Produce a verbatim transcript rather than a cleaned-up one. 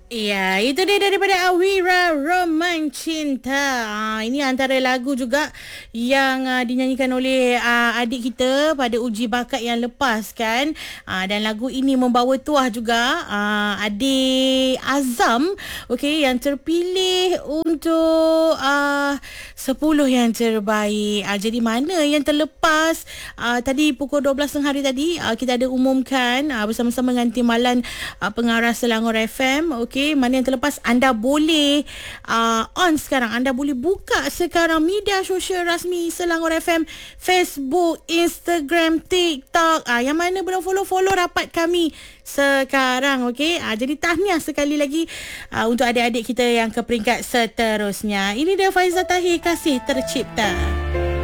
Ya, itu dia daripada Awira, Roman Cinta. Ah, ini antara lagu juga yang uh, dinyanyikan oleh uh, adik kita pada uji bakat yang lepas kan. Ah, dan lagu ini membawa tuah juga uh, adik Azam, okey, yang terpilih untuk uh, sepuluh yang terbaik. Ah, jadi mana yang terlepas? Uh, tadi pukul dua belas tengah hari tadi uh, kita ada umumkan uh, bersama-sama dengan Timbalan uh, Pengarah Selangor F M. Okey, okay, mana yang terlepas anda boleh uh, on sekarang, anda boleh buka sekarang media sosial rasmi Selangor F M, Facebook, Instagram, TikTok, uh, yang mana belum follow-follow rapat kami sekarang. Okey, uh, jadi tahniah sekali lagi uh, untuk adik-adik kita yang ke peringkat seterusnya. Ini dia Faizal Tahir, Kasih Tercipta.